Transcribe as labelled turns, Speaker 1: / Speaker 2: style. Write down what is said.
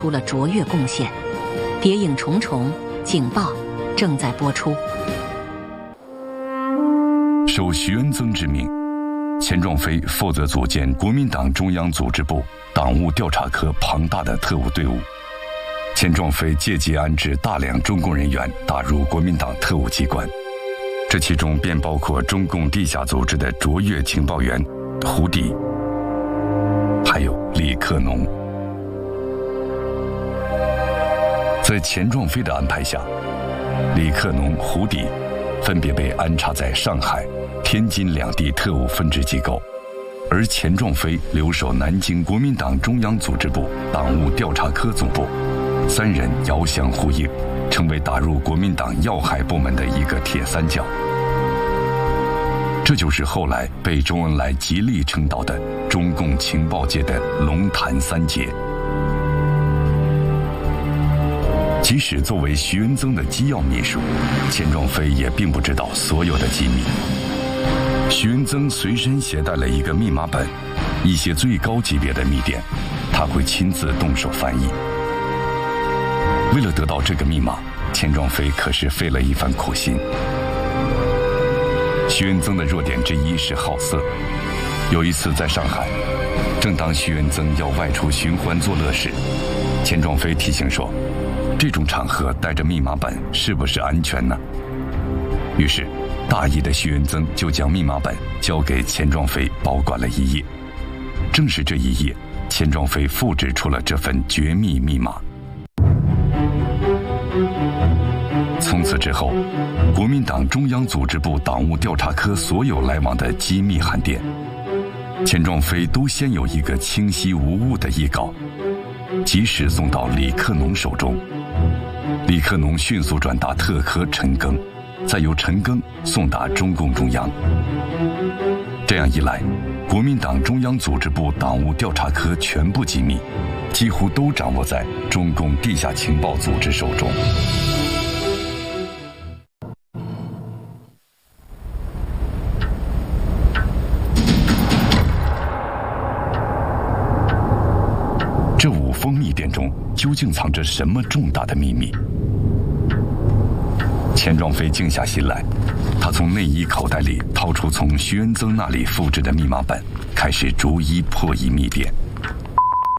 Speaker 1: 出了卓越贡献。谍影重重，警报正在播出。
Speaker 2: 受徐恩曾之命，钱壮飞负责组建国民党中央组织部党务调查科庞大的特务队伍。钱壮飞借机安置大量中共人员打入国民党特务机关，这其中便包括中共地下组织的卓越情报员胡迪，还有李克农。在钱壮飞的安排下，李克农、胡迪分别被安插在上海、天津两地特务分支机构，而钱壮飞留守南京国民党中央组织部党务调查科总部，三人遥相呼应，成为打入国民党要害部门的一个铁三角。这就是后来被周恩来极力称道的中共情报界的龙潭三杰。即使作为徐恩曾的机要秘书，钱壮飞也并不知道所有的机密。徐恩曾随身携带了一个密码本，一些最高级别的密电，他会亲自动手翻译。为了得到这个密码，钱壮飞可是费了一番苦心。徐恩曾的弱点之一是好色。有一次在上海，正当徐恩曾要外出寻欢作乐时，钱壮飞提醒说，这种场合带着密码本是不是安全呢？于是大意的徐恩曾就将密码本交给钱壮飞保管了一夜。正是这一夜，钱壮飞复制出了这份绝密密码。从此之后，国民党中央组织部党务调查科所有来往的机密函电，钱壮飞都先有一个清晰无误的译稿，及时送到李克农手中。李克农迅速转达特科陈赓，再由陈赓送达中共中央。这样一来，国民党中央组织部党务调查科全部机密几乎都掌握在中共地下情报组织手中。这5封密电中究竟藏着什么重大的秘密？钱壮飞静下心来，他从内衣口袋里掏出从徐恩曾那里复制的密码本，开始逐一破译密电。